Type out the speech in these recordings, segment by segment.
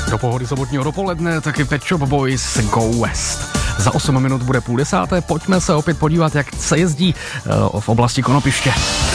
Do pohody sobotního dopoledne taky Pet Shop Boys Go West. Za 8 minut bude 9:30. Pojďme se opět podívat, jak se jezdí v oblasti Konopiště.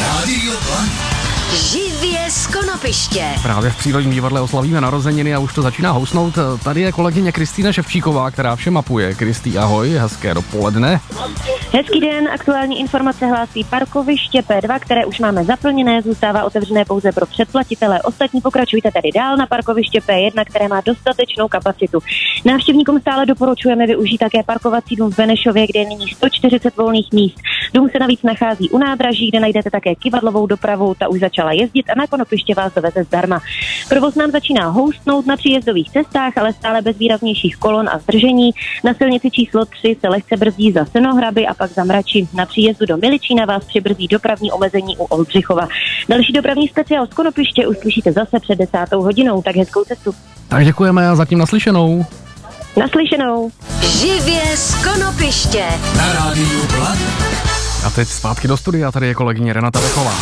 Živě z Konopiště. Právě v Přírodním divadle oslavíme narozeniny a už to začíná housnout. Tady je kolegyně Kristýna Ševčíková, která vše mapuje. Kristý, ahoj, hezké dopoledne. Hezký den, aktuální informace hlásí parkoviště P2, které už máme zaplněné, zůstává otevřené pouze pro předplatitele. Ostatní pokračujte tady dál na parkoviště P1, které má dostatečnou kapacitu. Návštěvníkům stále doporučujeme využít také parkovací dům v Benešově, kde je nyní 140 volných míst. Dům se navíc nachází u nádraží, kde najdete také kyvadlovou dopravu, ta už začala jezdit a na Konopiště vás doveze zdarma. Provoz nám začíná houstnout na příjezdových cestách, ale stále bez výraznějších kolon a zdržení. Na silnici číslo 3 se lehce brzdí za Senohraby a pak za Mrači. Na příjezdu do Miličína vás přibrzdí dopravní omezení u Oldřichova. Další dopravní speciál z Konopiště uslyšíte zase před 10. hodinou, tak hezkou cestu. Tak děkujeme a zatím naslyšenou. Naslyšenou. Živě z Konopiště. Na rádiu Blaník. A teď zpátky do studia, tady je kolegyně Renata Dechová.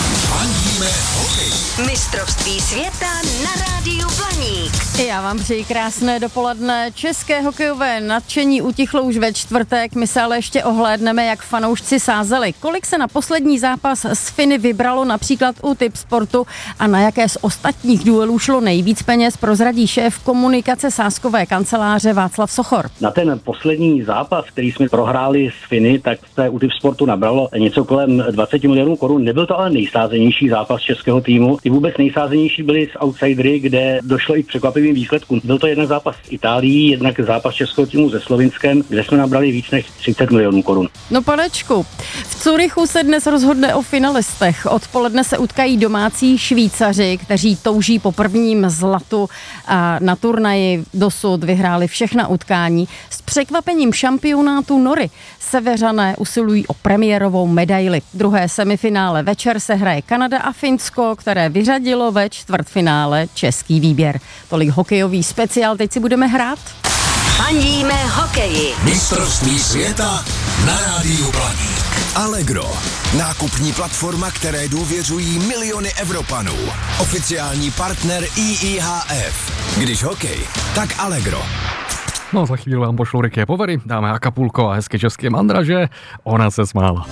Mistrovství světa na rádiu Blaník. Já vám přeji krásné dopoledne. České hokejové nadšení utichlo už ve čtvrtek, my se ale ještě ohlédneme, jak fanoušci sázeli. Kolik se na poslední zápas z Finy vybralo například u Tipsportu a na jaké z ostatních duelů šlo nejvíc peněz, prozradí šéf komunikace sázkové kanceláře Václav Sochor. Na ten poslední zápas, který jsme prohráli s Finy, tak se u Tipsportu nabralo něco kolem 20 milionů korun. Nebyl to ale nejsázenější zápas českého týmu. Ty vůbec nejsázenější byly s outsidery, kde došlo i k překvapivým výsledkům. Byl to jednak zápas s Itálií, jednak zápas českého týmu se Slovinskem, kde jsme nabrali víc než 30 milionů korun. No panečku, v Curychu se dnes rozhodne o finalistech. Odpoledne se utkají domácí Švýcaři, kteří touží po prvním zlatu a na turnaji dosud vyhráli všechna utkání. S překvapením šampionátu Nory Seveřané usilují o premiérovou medaili. Druhé semifinále večer se hraje Kanada a Finsko, které vyřadilo ve čtvrtfinále český výběr. Tolik hokejový speciál, teď si budeme hrát. Fandíme hokeji. Mistrovství světa na rádiu Blaník. Allegro. Nákupní platforma, které důvěřují miliony Evropanů. Oficiální partner IIHF. Když hokej, tak Allegro. No, za chvíli vám pošlou Ricky Povery, dáme Acapulco a hezky české mandraže, ona se smála.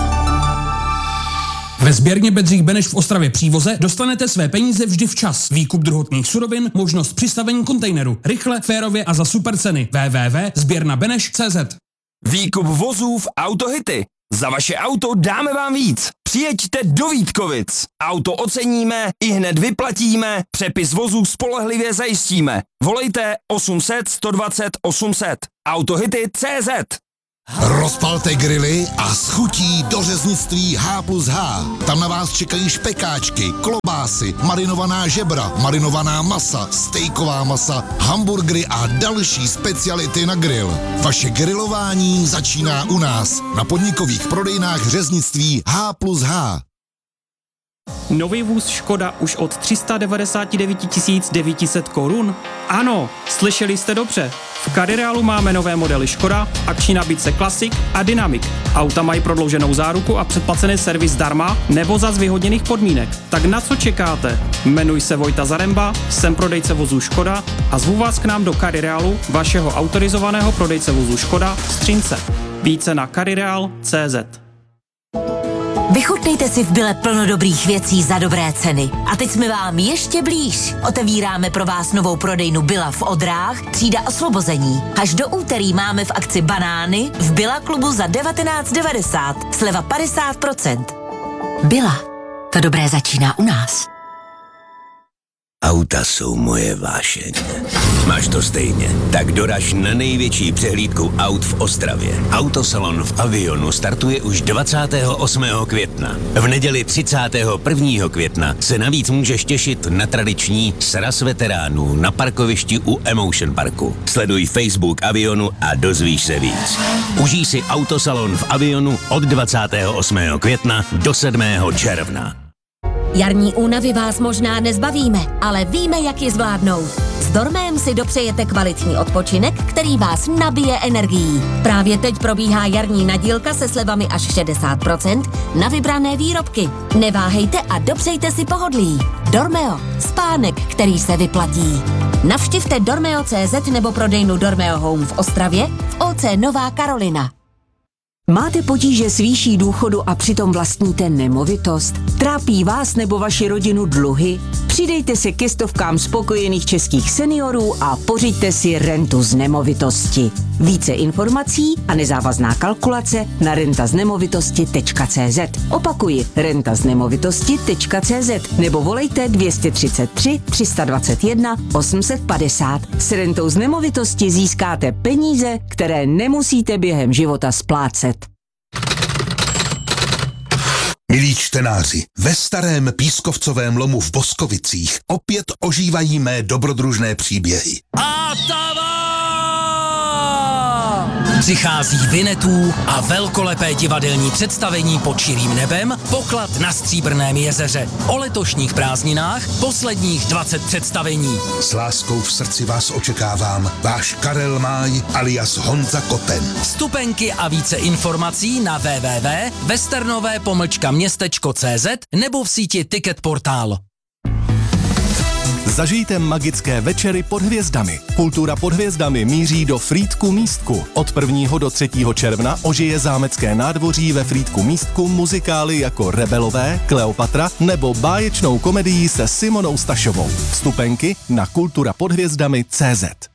Ve sběrně Bedřich Beneš v Ostravě Přívoze dostanete své peníze vždy včas. Výkup druhotných surovin, možnost přistavení kontejneru. Rychle, férově a za super ceny. www.sběrnabeneš.cz. Výkup vozů v Autohity. Za vaše auto dáme vám víc. Přijeďte do Vítkovic. Auto oceníme, ihned vyplatíme, přepis vozů spolehlivě zajistíme. Volejte 800 120 800. Autohity.cz. Rozpalte grily a s chutí do řeznictví H+H. Tam na vás čekají špekáčky, klobásy, marinovaná žebra, marinovaná masa, stejková masa, hamburgery a další speciality na grill. Vaše grilování začíná u nás na podnikových prodejnách řeznictví H+H. Nový vůz Škoda už od 399 900 korun? Ano, slyšeli jste dobře. V Carirealu máme nové modely Škoda, akční nabídce Classic a Dynamic. Auta mají prodlouženou záruku a předplacený servis zdarma nebo za zvýhodněných podmínek. Tak na co čekáte? Jmenuji se Vojta Zaremba, jsem prodejce vozů Škoda a zvu vás k nám do Carirealu, vašeho autorizovaného prodejce vozů Škoda v Střínce. Více na carireal.cz. Vychutnejte si v Bile plno dobrých věcí za dobré ceny. A teď jsme vám ještě blíž. Otevíráme pro vás novou prodejnu Billa v Odrách, třída Osvobození. Až do úterý máme v akci banány v Billa klubu za 19,90. Sleva 50%. Billa. To dobré začíná u nás. Auta jsou moje vášeň. Máš to stejně? Tak doraž na největší přehlídku aut v Ostravě. Autosalon v Avionu startuje už 28. května. V neděli 31. května se navíc můžeš těšit na tradiční sraz veteránů na parkovišti u Emotion Parku. Sleduj Facebook Avionu a dozvíš se víc. Užij si Autosalon v Avionu od 28. května do 7. června. Jarní únavy vás možná nezbavíme, ale víme, jak ji zvládnout. S Dormem si dopřejete kvalitní odpočinek, který vás nabije energií. Právě teď probíhá jarní nadílka se slevami až 60% na vybrané výrobky. Neváhejte a dopřejte si pohodlí. Dormeo. Spánek, který se vyplatí. Navštivte dormeo.cz nebo prodejnu Dormeo Home v Ostravě v OC Nová Karolina. Máte potíže s výší důchodu a přitom vlastníte nemovitost? Trápí vás nebo vaši rodinu dluhy? Přidejte se ke stovkám spokojených českých seniorů a pořiďte si rentu z nemovitosti. Více informací a nezávazná kalkulace na rentaznamovitosti.cz. Opakuji, rentaznamovitosti.cz nebo volejte 233 321 850. S rentou z nemovitosti získáte peníze, které nemusíte během života splácet. Milí čtenáři, ve starém pískovcovém lomu v Boskovicích opět ožívají mé dobrodružné příběhy. Přichází Vinetů a velkolepé divadelní představení Pod širým nebem, Poklad na Stříbrném jezeře. O letošních prázdninách posledních 20 představení. S láskou v srdci vás očekávám, váš Karel Máj alias Honza Koten. Vstupenky a více informací na www.westernové-městečko.cz nebo v síti Ticketportál. Zažijte magické večery pod hvězdami. Kultura pod hvězdami míří do Frýdku Místku. Od 1. do 3. června ožije zámecké nádvoří ve Frýdku Místku muzikály jako Rebelové, Kleopatra nebo báječnou komedii se Simonou Stašovou. Vstupenky na kulturapodhvězdami.cz.